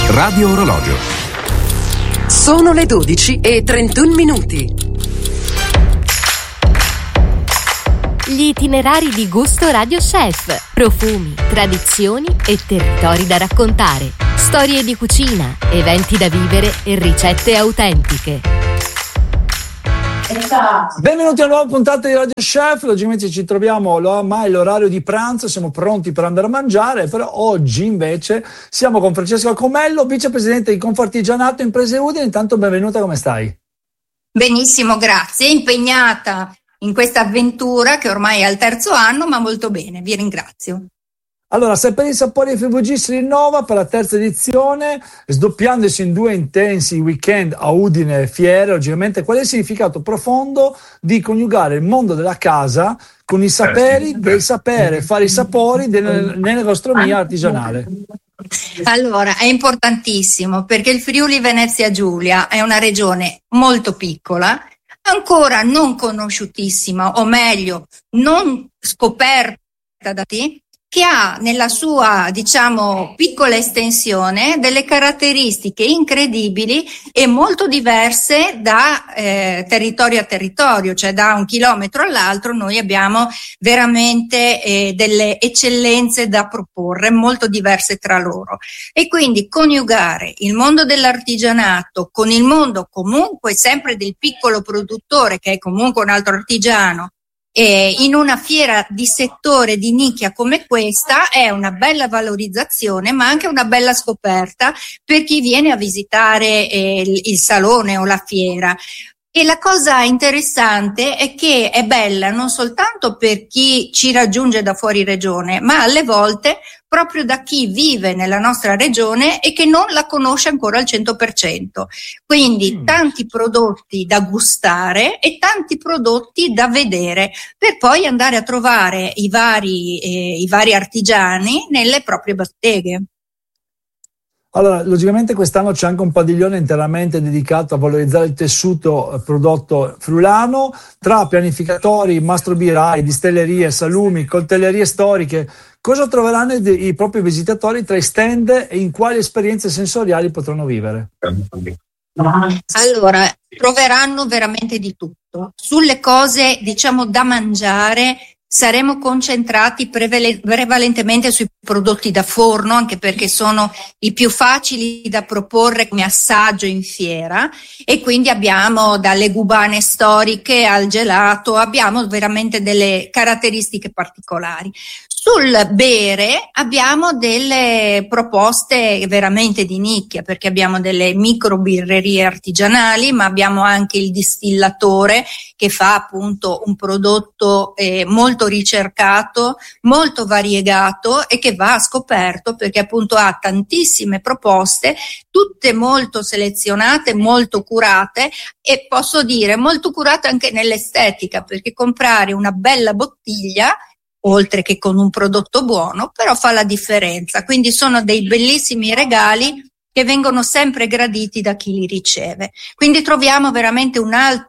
Radio Orologio. Sono le 12:31. Gli itinerari di gusto Radio Chef. Profumi, tradizioni e territori da raccontare. Storie di cucina, eventi da vivere e ricette autentiche. Benvenuti a una nuova puntata di Radio Chef. Logicamente ci troviamo ormai l'orario di pranzo, siamo pronti per andare a mangiare, però oggi invece siamo con Francesca Comello, vicepresidente di Confartigianato Imprese Udine. Intanto benvenuta, come stai? Benissimo, grazie. Impegnata in questa avventura che ormai è al terzo anno, ma molto bene, vi ringrazio. Allora, Saperi, Sapori FVG si rinnova per la terza edizione, sdoppiandosi in 2 intensi weekend a Udine e Fiere. Logicamente, qual è il significato profondo di coniugare il mondo della casa con i saperi del sapere, fare i sapori nell'enostronomia artigianale? Allora, è importantissimo perché il Friuli Venezia Giulia è una regione molto piccola, ancora non conosciutissima, o meglio, non scoperta da te, che ha nella sua, piccola estensione delle caratteristiche incredibili e molto diverse da territorio a territorio, cioè da un chilometro all'altro noi abbiamo veramente delle eccellenze da proporre, molto diverse tra loro. E quindi coniugare il mondo dell'artigianato con il mondo comunque sempre del piccolo produttore, che è comunque un altro artigiano, in una fiera di settore di nicchia come questa è una bella valorizzazione, ma anche una bella scoperta per chi viene a visitare il salone o la fiera. E la cosa interessante è che è bella non soltanto per chi ci raggiunge da fuori regione, ma alle volte proprio da chi vive nella nostra regione e che non la conosce ancora al 100%. Quindi tanti prodotti da gustare e tanti prodotti da vedere, per poi andare a trovare i vari artigiani nelle proprie botteghe. Allora, logicamente quest'anno c'è anche un padiglione interamente dedicato a valorizzare il tessuto prodotto friulano, tra pianificatori, mastrobirai, distellerie, salumi, coltellerie storiche. Cosa troveranno i propri visitatori tra i stand e in quali esperienze sensoriali potranno vivere? Allora, troveranno veramente di tutto. Sulle cose, da mangiare, saremo concentrati prevalentemente sui prodotti da forno, anche perché sono i più facili da proporre come assaggio in fiera, e quindi abbiamo dalle gubane storiche al gelato, abbiamo veramente delle caratteristiche particolari. Sul bere abbiamo delle proposte veramente di nicchia, perché abbiamo delle micro birrerie artigianali, ma abbiamo anche il distillatore che fa appunto un prodotto molto ricercato, molto variegato e che va scoperto perché appunto ha tantissime proposte, tutte molto selezionate, molto curate, e posso dire molto curate anche nell'estetica, perché comprare una bella bottiglia oltre che con un prodotto buono, però fa la differenza. Quindi sono dei bellissimi regali che vengono sempre graditi da chi li riceve. Quindi troviamo veramente una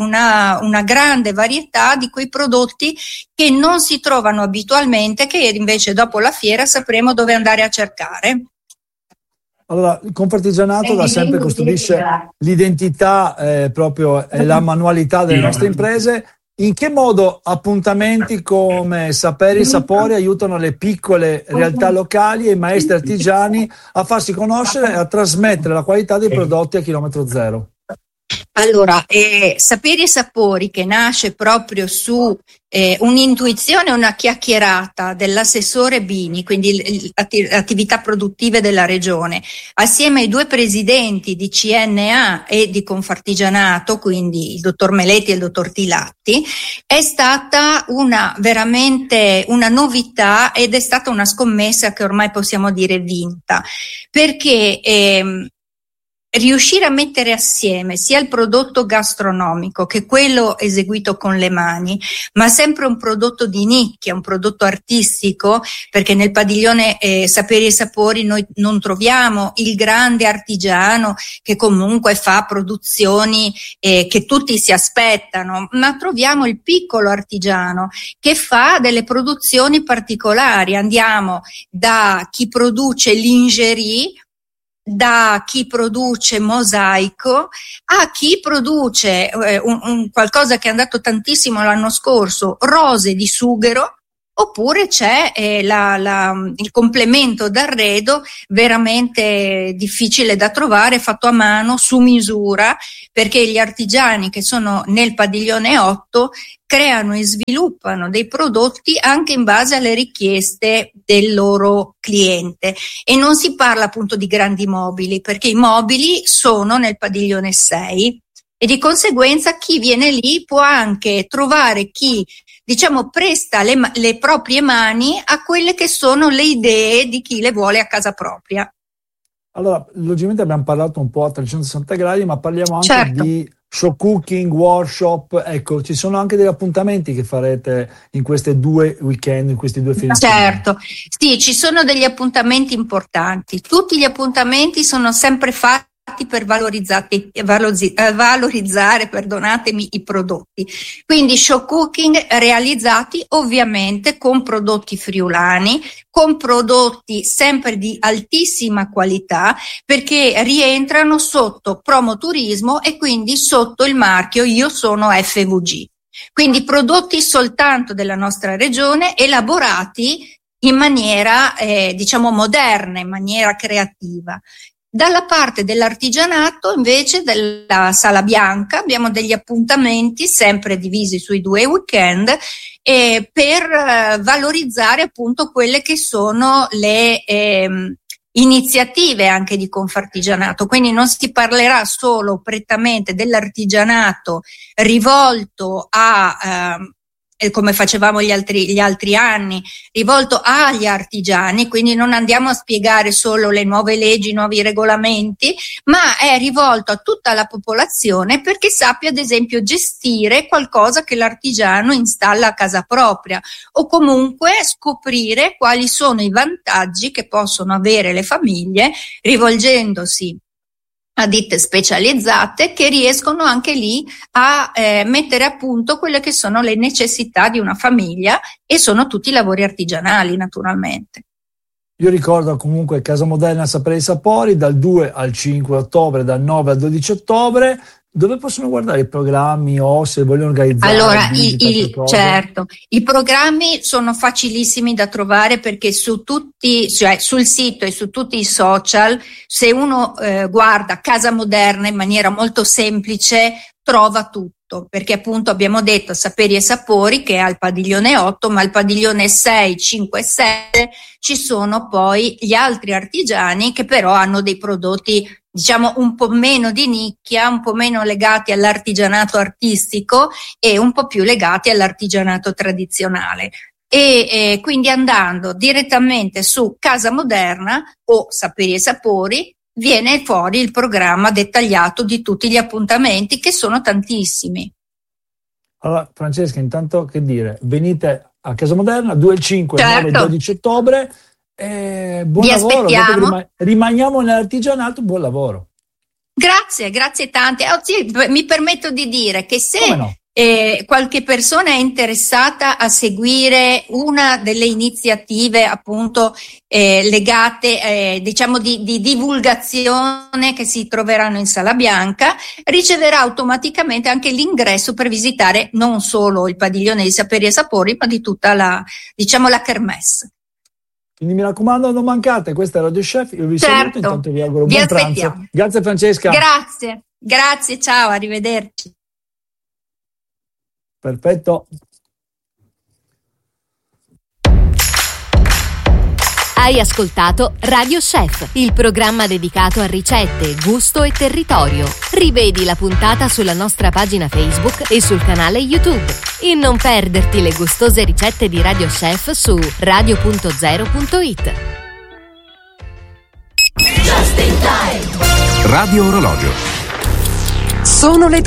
grande varietà di quei prodotti che non si trovano abitualmente, che invece dopo la fiera sapremo dove andare a cercare. Allora, il Confartigianato da sempre custodisce l'identità proprio e la manualità delle nostre imprese. In che modo appuntamenti come Saperi e Sapori aiutano le piccole realtà locali e i maestri artigiani a farsi conoscere e a trasmettere la qualità dei prodotti a chilometro zero? Allora, Saperi e Sapori, che nasce proprio su un'intuizione, una chiacchierata dell'assessore Bini, quindi attività produttive della regione, assieme ai 2 presidenti di CNA e di Confartigianato, quindi il dottor Meletti e il dottor Tilatti, è stata veramente una novità ed è stata una scommessa che ormai possiamo dire vinta, perché riuscire a mettere assieme sia il prodotto gastronomico che quello eseguito con le mani, ma sempre un prodotto di nicchia, un prodotto artistico, perché nel padiglione Saperi e Sapori noi non troviamo il grande artigiano che comunque fa produzioni che tutti si aspettano, ma troviamo il piccolo artigiano che fa delle produzioni particolari. Andiamo da chi produce lingerie, da chi produce mosaico a chi produce qualcosa che è andato tantissimo l'anno scorso, rose di sughero. Oppure c'è il complemento d'arredo veramente difficile da trovare, fatto a mano, su misura, perché gli artigiani che sono nel padiglione 8 creano e sviluppano dei prodotti anche in base alle richieste del loro cliente. E non si parla appunto di grandi mobili, perché i mobili sono nel padiglione 6 e di conseguenza chi viene lì può anche trovare chi, diciamo, presta le proprie mani a quelle che sono le idee di chi le vuole a casa propria. Allora, logicamente abbiamo parlato un po' a 360 gradi, ma parliamo anche di show cooking, workshop. Ecco, ci sono anche degli appuntamenti che farete in questi 2 weekend, in questi 2 film. Certo, sì, ci sono degli appuntamenti importanti. Tutti gli appuntamenti sono sempre fatti per valorizzare, perdonatemi, i prodotti. Quindi show cooking realizzati ovviamente con prodotti friulani, con prodotti sempre di altissima qualità, perché rientrano sotto promoturismo e quindi sotto il marchio Io sono FVG. Quindi prodotti soltanto della nostra regione, elaborati in maniera diciamo moderna, in maniera creativa. Dalla parte dell'artigianato, invece, della Sala Bianca, abbiamo degli appuntamenti sempre divisi sui 2 weekend per valorizzare appunto quelle che sono le iniziative anche di Confartigianato. Quindi non si parlerà solo prettamente dell'artigianato rivolto a come facevamo gli altri anni, rivolto agli artigiani, quindi non andiamo a spiegare solo le nuove leggi, i nuovi regolamenti, ma è rivolto a tutta la popolazione perché sappia ad esempio gestire qualcosa che l'artigiano installa a casa propria, o comunque scoprire quali sono i vantaggi che possono avere le famiglie rivolgendosi a ditte specializzate che riescono anche lì a mettere a punto quelle che sono le necessità di una famiglia, e sono tutti lavori artigianali naturalmente. Io ricordo comunque Casa Moderna Sapere i Sapori dal 2 al 5 ottobre, dal 9 al 12 ottobre. Dove possono guardare i programmi o se vogliono organizzare? Allora, certo, i programmi sono facilissimi da trovare perché su tutti, cioè sul sito e su tutti i social, se uno guarda Casa Moderna in maniera molto semplice, trova tutto, perché appunto abbiamo detto Saperi e Sapori che è al padiglione 8, ma al padiglione 6, 5 e 7 ci sono poi gli altri artigiani che però hanno dei prodotti, diciamo, un po' meno di nicchia, un po' meno legati all'artigianato artistico e un po' più legati all'artigianato tradizionale. E quindi andando direttamente su Casa Moderna o Saperi e Sapori viene fuori il programma dettagliato di tutti gli appuntamenti, che sono tantissimi. Allora, Francesca, intanto che dire, venite a Casa Moderna 2 e 5, certo. 9 e 12 ottobre. Buon Vi lavoro, aspettiamo. Rimaniamo nell'artigianato, buon lavoro. Grazie tante. Sì, mi permetto di dire che se qualche persona è interessata a seguire una delle iniziative appunto legate diciamo di divulgazione che si troveranno in Sala Bianca, riceverà automaticamente anche l'ingresso per visitare non solo il padiglione di Saperi e Sapori, ma di tutta la kermesse. Quindi mi raccomando, non mancate, questa è Radio Chef, io vi saluto, intanto vi auguro buon pranzo. Grazie Francesca. Grazie, ciao, arrivederci. Perfetto. Hai ascoltato Radio Chef, il programma dedicato a ricette, gusto e territorio. Rivedi la puntata sulla nostra pagina Facebook e sul canale YouTube. E non perderti le gustose ricette di Radio Chef su radio.0.it. Radio Orologio. Sono le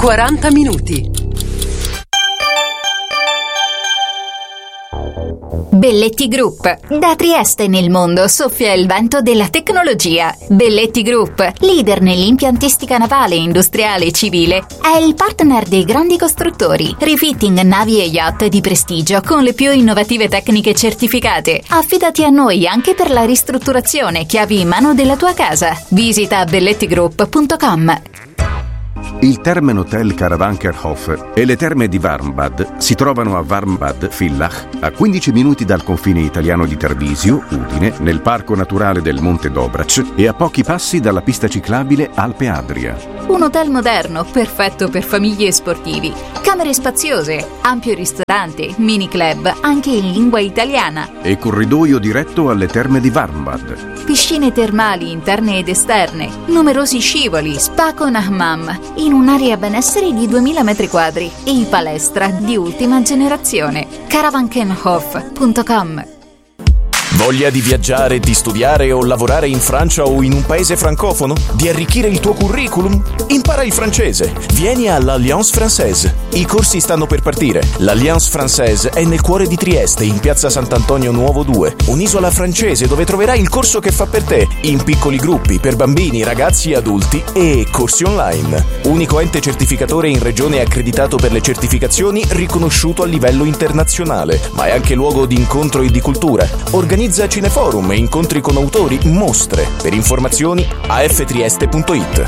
12:40. Belletti Group. Da Trieste nel mondo soffia il vento della tecnologia. Belletti Group, leader nell'impiantistica navale, industriale e civile, è il partner dei grandi costruttori. Refitting navi e yacht di prestigio con le più innovative tecniche certificate. Affidati a noi anche per la ristrutturazione, chiavi in mano della tua casa. Visita bellettigroup.com. Il Termenhotel Karawankerhof e le terme di Warmbad si trovano a Warmbad-Villach, a 15 minuti dal confine italiano di Tarvisio, Udine, nel Parco Naturale del Monte Dobrac e a pochi passi dalla pista ciclabile Alpe Adria. Un hotel moderno, perfetto per famiglie e sportivi. Camere spaziose, ampio ristorante, mini club, anche in lingua italiana. E corridoio diretto alle terme di Warmbad. Piscine termali interne ed esterne, numerosi scivoli, spa con hammam, in un'area benessere di 2000 metri quadri e palestra di ultima generazione. Karawankenhof.com. Voglia di viaggiare, di studiare o lavorare in Francia o in un paese francofono? Di arricchire il tuo curriculum? Impara il francese. Vieni all'Alliance Française. I corsi stanno per partire. L'Alliance Française è nel cuore di Trieste, in piazza Sant'Antonio Nuovo 2. Un'isola francese dove troverai il corso che fa per te, in piccoli gruppi, per bambini, ragazzi e adulti, e corsi online. Unico ente certificatore in regione accreditato per le certificazioni, riconosciuto a livello internazionale, ma è anche luogo di incontro e di cultura. Organizza cineforum e incontri con autori, mostre. Per informazioni aftrieste.it.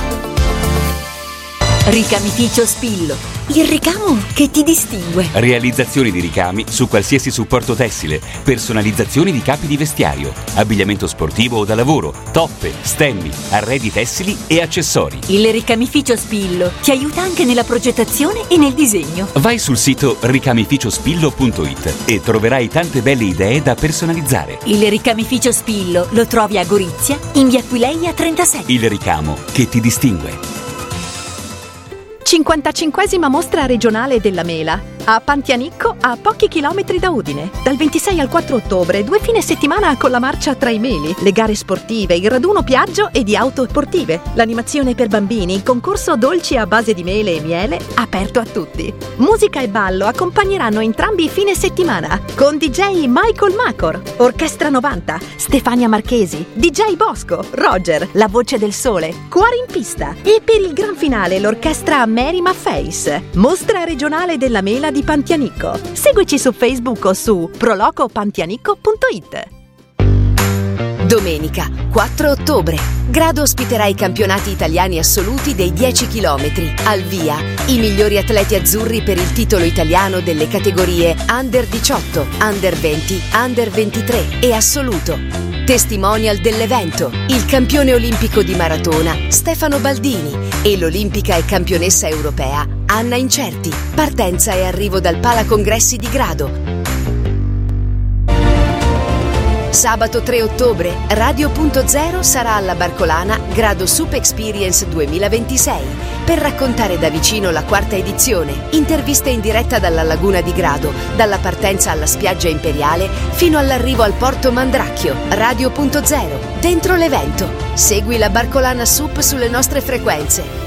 Ricamificio Spillo, il ricamo che ti distingue. Realizzazione di ricami su qualsiasi supporto tessile, personalizzazione di capi di vestiario, abbigliamento sportivo o da lavoro, toppe, stemmi, arredi tessili e accessori. Il ricamificio Spillo ti aiuta anche nella progettazione e nel disegno. Vai sul sito ricamificiospillo.it e troverai tante belle idee da personalizzare. Il ricamificio Spillo lo trovi a Gorizia, in via Aquileia 37. Il ricamo che ti distingue. 55esima mostra regionale della mela a Pantianicco, a pochi chilometri da Udine. Dal 26 al 4 ottobre, 2 fine settimana con la marcia tra i meli, le gare sportive, il raduno piaggio e di auto sportive, l'animazione per bambini, il concorso dolci a base di mele e miele, aperto a tutti. Musica e ballo accompagneranno entrambi i fine settimana, con DJ Michael Macor, Orchestra 90, Stefania Marchesi, DJ Bosco, Roger, La Voce del Sole, Cuore in Pista e per il gran finale l'orchestra Mary Maface. Mostra regionale della mela di Pantianicco. Seguici su Facebook o su prolocopantianicco.it. Domenica 4 ottobre. Grado ospiterà i campionati italiani assoluti dei 10 km. Al via i migliori atleti azzurri per il titolo italiano delle categorie Under 18, Under 20, Under 23 e assoluto. Testimonial dell'evento, il campione olimpico di maratona Stefano Baldini e l'olimpica e campionessa europea Anna Incerti. Partenza e arrivo dal Pala Congressi di Grado. Sabato 3 ottobre, Radio.0 sarà alla Barcolana Grado Sup Experience 2026 per raccontare da vicino la 4ª edizione. Interviste in diretta dalla Laguna di Grado, dalla partenza alla spiaggia imperiale fino all'arrivo al porto Mandracchio. Radio.0, dentro l'evento. Segui la Barcolana Sup sulle nostre frequenze.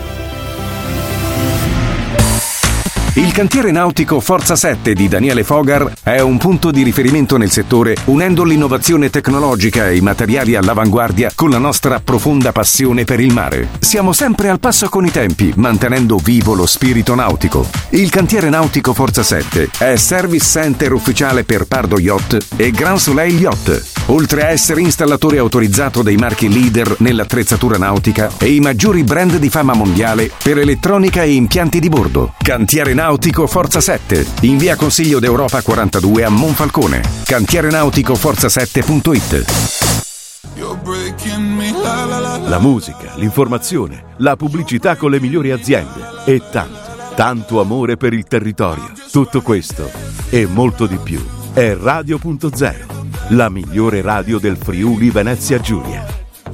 Il cantiere nautico Forza 7 di Daniele Fogar è un punto di riferimento nel settore, unendo l'innovazione tecnologica e i materiali all'avanguardia con la nostra profonda passione per il mare. Siamo sempre al passo con i tempi, mantenendo vivo lo spirito nautico. Il cantiere nautico Forza 7 è service center ufficiale per Pardo Yacht e Grand Soleil Yacht, oltre a essere installatore autorizzato dei marchi leader nell'attrezzatura nautica e i maggiori brand di fama mondiale per elettronica e impianti di bordo. Cantiere nautico Forza 7, in via Consiglio d'Europa 42 a Monfalcone. Cantiere nautico Forza7.it. La musica, l'informazione, la pubblicità con le migliori aziende e tanto amore per il territorio. Tutto questo e molto di più è Radio.0, la migliore radio del Friuli Venezia Giulia.